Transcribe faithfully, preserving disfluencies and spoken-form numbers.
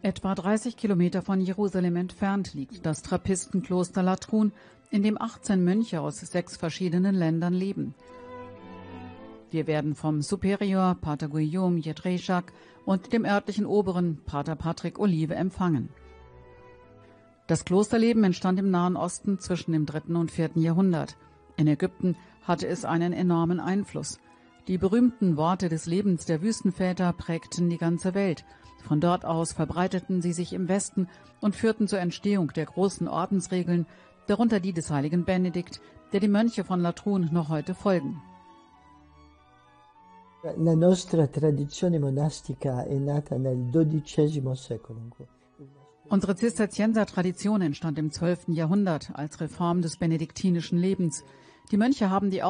Etwa dreißig Kilometer von Jerusalem entfernt liegt das Trappistenkloster Latrun, in dem achtzehn Mönche aus sechs verschiedenen Ländern leben. Wir werden vom Superior Pater Guillaume Jedrzejak und dem örtlichen Oberen Pater Patrick Olive empfangen. Das Klosterleben entstand im Nahen Osten zwischen dem dritten und vierten Jahrhundert. In Ägypten hatte es einen enormen Einfluss. Die berühmten Worte des Lebens der Wüstenväter prägten die ganze Welt. Von dort aus verbreiteten sie sich im Westen und führten zur Entstehung der großen Ordensregeln, darunter die des heiligen Benedikt, der die Mönche von Latrun noch heute folgen. La nostra tradizione monastica è nata nel dodicesimo secolo. Unsere Zisterzienser-Tradition entstand im zwölften Jahrhundert als Reform des benediktinischen Lebens. Die Mönche haben die